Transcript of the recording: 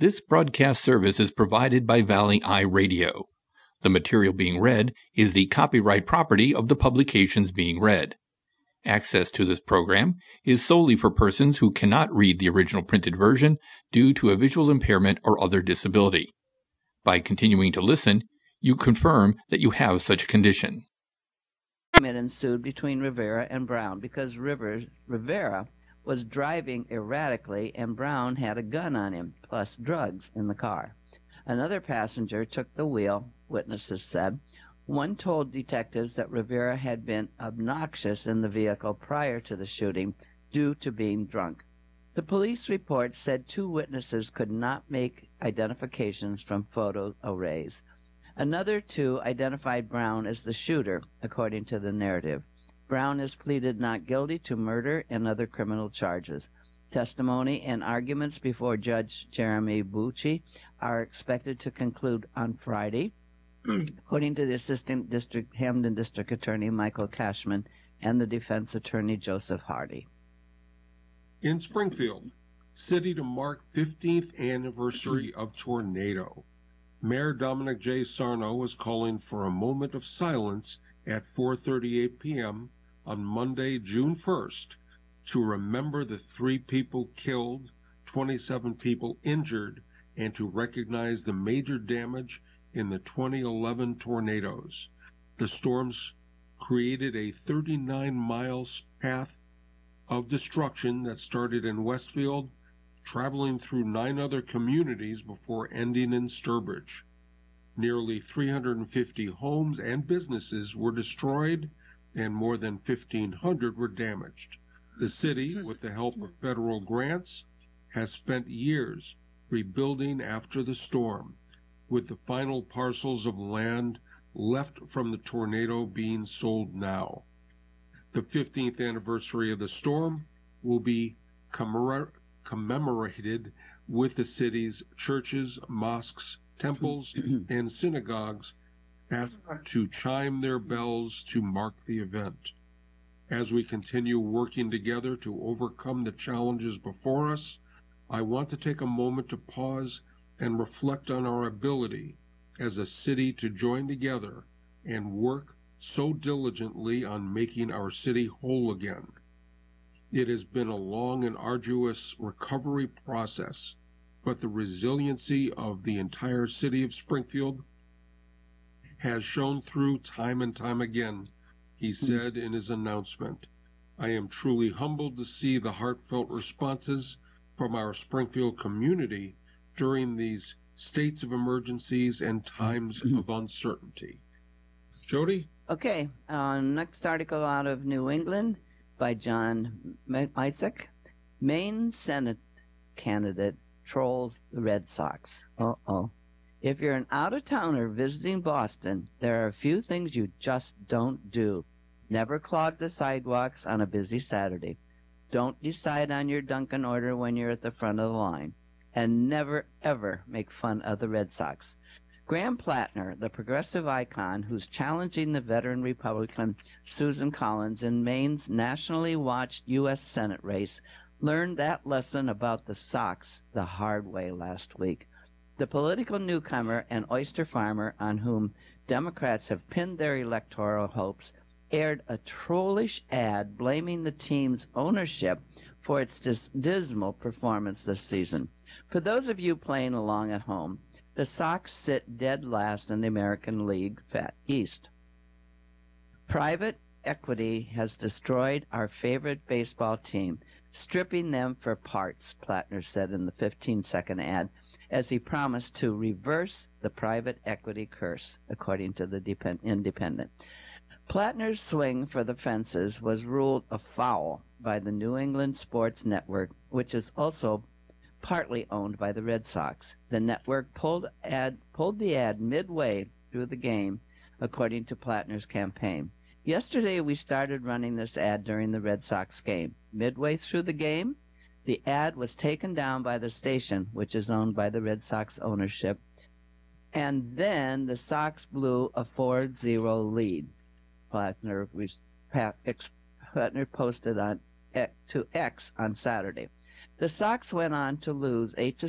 This broadcast service is provided by Valley Eye Radio. The material being read is the copyright property of the publications being read. Access to this program is solely for persons who cannot read the original printed version due to a visual impairment or other disability. By continuing to listen, you confirm that you have such a condition. It ensued between Rivera and Brown because Rivera was driving erratically and Brown had a gun on him, plus drugs in the car. Another passenger took the wheel, witnesses said. One told detectives that Rivera had been obnoxious in the vehicle prior to the shooting due to being drunk. The police report said two witnesses could not make identifications from photo arrays. Another two identified Brown as the shooter, according to the narrative. Brown has pleaded not guilty to murder and other criminal charges. Testimony and arguments before Judge Jeremy Bucci are expected to conclude on Friday, according to the Assistant Hamden District Attorney Michael Cashman and the defense attorney Joseph Hardy. In Springfield, city to mark 15th anniversary of tornado. Mayor Dominic J. Sarno is calling for a moment of silence at 4:38 p.m. on Monday, June 1st, to remember the 3 people killed, 27 people injured, and to recognize the major damage in the 2011 tornadoes. The storms created a 39-mile path of destruction that started in Westfield, traveling through 9 other communities before ending in Sturbridge. Nearly 350 homes and businesses were destroyed, and more than 1,500 were damaged. The city, with the help of federal grants, has spent years rebuilding after the storm, with the final parcels of land left from the tornado being sold now. The 15th anniversary of the storm will be commemorated with the city's churches, mosques, temples, and synagogues asked to chime their bells to mark the event. As we continue working together to overcome the challenges before us, I want to take a moment to pause and reflect on our ability as a city to join together and work so diligently on making our city whole again. It has been a long and arduous recovery process, but the resiliency of the entire city of Springfield has shown through time and time again, he said in his announcement. I am truly humbled to see the heartfelt responses from our Springfield community during these states of emergencies and times of uncertainty. Jody? Okay, next article out of New England by John Isaac. Maine Senate candidate trolls the Red Sox. If you're an out-of-towner visiting Boston, there are a few things you just don't do. Never clog the sidewalks on a busy Saturday. Don't decide on your Dunkin' order when you're at the front of the line. And never, ever make fun of the Red Sox. Graham Plattner, the progressive icon who's challenging the veteran Republican Susan Collins in Maine's nationally watched U.S. Senate race, learned that lesson about the Sox the hard way last week. The political newcomer and oyster farmer on whom Democrats have pinned their electoral hopes aired a trollish ad blaming the team's ownership for its dismal performance this season. For those of you playing along at home, the Sox sit dead last in the American League East. Private equity has destroyed our favorite baseball team, stripping them for parts, Plattner said in the 15-second ad, as he promised to reverse the private equity curse, according to the Independent. Plattner's swing for the fences was ruled a foul by the New England Sports Network, which is also partly owned by the Red Sox. The network pulled the ad midway through the game, according to Plattner's campaign. Yesterday, we started running this ad during the Red Sox game. Midway through the game, the ad was taken down by the station, which is owned by the Red Sox ownership, and then the Sox blew a 4-0 lead. Plattner posted to X on Saturday. The Sox went on to lose 8-6